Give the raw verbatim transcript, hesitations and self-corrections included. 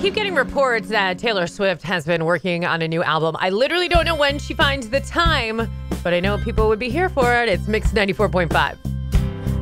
keep getting reports that Taylor Swift has been working on a new album. I literally don't know when she finds the time, but I know people would be here for it. It's Mix ninety-four point five.